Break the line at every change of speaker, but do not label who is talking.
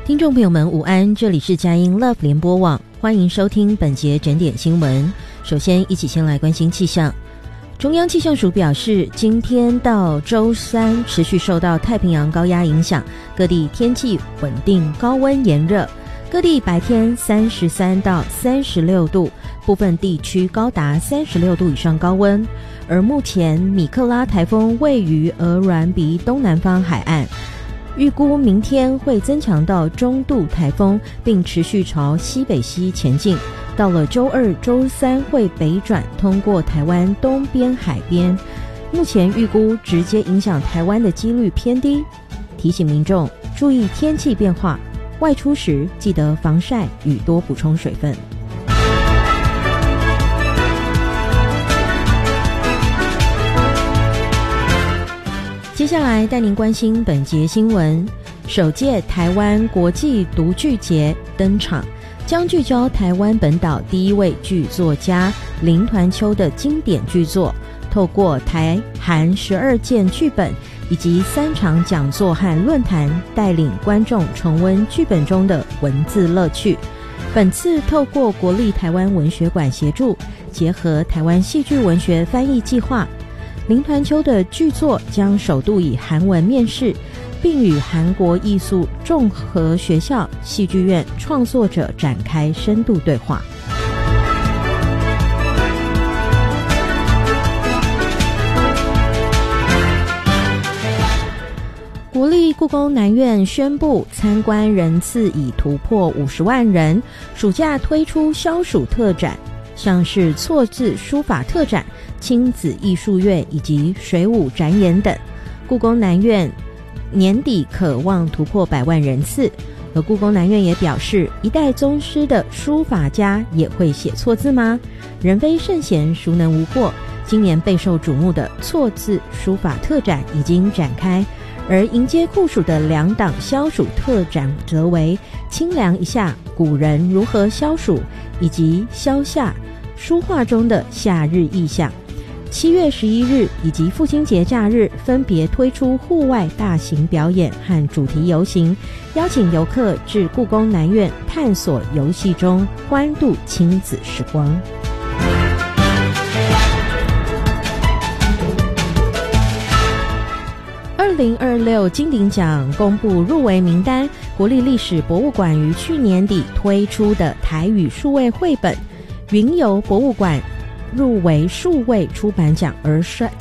听众朋友们午安，这里是佳音 Love 联播网，欢迎收听本节整点新闻。首先一起先来关心气象。中央气象署表示，今天到周三持续受到太平洋高压影响，各地天气稳定，高温炎热，各地白天33到36度，部分地区高达36度以上高温。而目前米克拉台风位于鹅銮鼻东南方海岸，预估明天会增强到中度台风，并持续朝西北西前进。到了周二、周三会北转，通过台湾东边海边。目前预估直接影响台湾的几率偏低，提醒民众注意天气变化，外出时记得防晒与多补充水分。接下来带您关心本节新闻。首届台湾国际读剧节登场，将聚焦台湾本岛第一位剧作家林团秋的经典剧作，透过台韩12件剧本以及3场讲座和论坛，带领观众重温剧本中的文字乐趣。本次透过国立台湾文学馆协助，结合台湾戏剧文学翻译计划，林团秋的剧作将首度以韩文面世，并与韩国艺术综合学校戏剧院创作者展开深度对话。国立故宫南院宣布，参观人次已突破50万人，暑假推出消暑特展，像是错字书法特展、亲子艺术月以及水舞展演等。故宫南院年底可望突破100万人次，而故宫南院也表示，一代宗师的书法家也会写错字吗？人非圣贤，孰能无过？今年备受瞩目的错字书法特展已经展开，而迎接酷暑的2档消暑特展则为清凉一下古人如何消暑，以及消夏书画中的夏日意象。7月11日以及父亲节假日分别推出户外大型表演和主题游行，邀请游客至故宫南院探索游戏中欢度亲子时光。2026金鼎奖公布入围名单，国立历史博物馆于去年底推出的台语数位绘本云游博物馆入围数位出版奖而